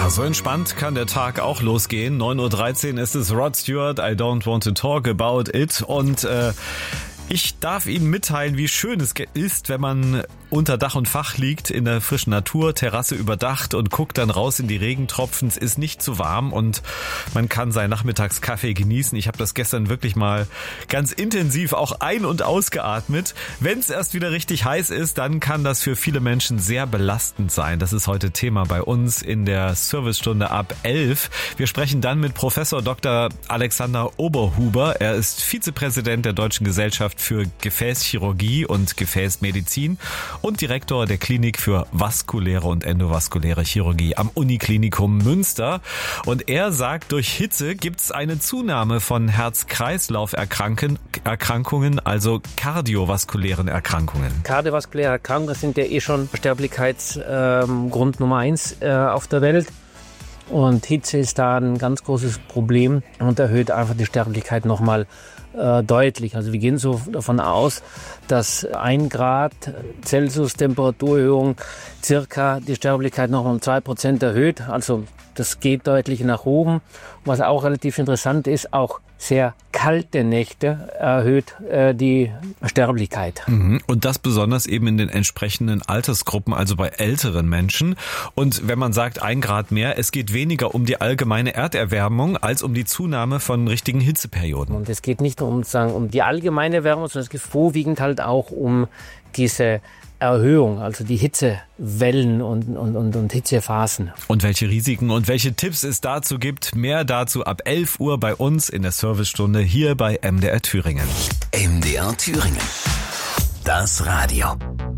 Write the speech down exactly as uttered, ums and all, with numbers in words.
so entspannt kann der Tag auch losgehen. neun Uhr dreizehn ist es, Rod Stewart, I don't want to talk about it. Und äh, ich darf Ihnen mitteilen, wie schön es ist, wenn man unter Dach und Fach liegt, in der frischen Natur, Terrasse überdacht und guckt dann raus in die Regentropfen. Es ist nicht zu warm und man kann seinen Nachmittagskaffee genießen. Ich habe das gestern wirklich mal ganz intensiv auch ein- und ausgeatmet. Wenn es erst wieder richtig heiß ist, dann kann das für viele Menschen sehr belastend sein. Das ist heute Thema bei uns in der Servicestunde ab elf. Wir sprechen dann mit Professor Doktor Alexander Oberhuber. Er ist Vizepräsident der Deutschen Gesellschaft für Gefäßchirurgie und Gefäßmedizin und Direktor der Klinik für vaskuläre und endovaskuläre Chirurgie am Uniklinikum Münster. Und er sagt, durch Hitze gibt es eine Zunahme von Herz-Kreislauf-Erkrankungen, also kardiovaskulären Erkrankungen. Kardiovaskuläre Erkrankungen sind ja eh schon Sterblichkeitsgrund ähm, Nummer eins äh, auf der Welt. Und Hitze ist da ein ganz großes Problem und erhöht einfach die Sterblichkeit nochmal äh, deutlich. Also wir gehen so davon aus, dass ein Grad Celsius Temperaturerhöhung circa die Sterblichkeit noch um zwei Prozent erhöht. Also das geht deutlich nach oben. Was auch relativ interessant ist, auch sehr kalte Nächte erhöht äh, die Sterblichkeit. Und das besonders eben in den entsprechenden Altersgruppen, also bei älteren Menschen. Und wenn man sagt, ein Grad mehr, es geht weniger um die allgemeine Erderwärmung als um die Zunahme von richtigen Hitzeperioden. Und es geht nicht um, sagen, um die allgemeine Erwärmung, sondern es geht vorwiegend halt auch um diese Erhöhung, also die Hitzewellen und, und, und, und Hitzephasen. Und welche Risiken und welche Tipps es dazu gibt, mehr dazu ab elf Uhr bei uns in der Servicestunde hier bei M D R Thüringen. M D R Thüringen. Das Radio.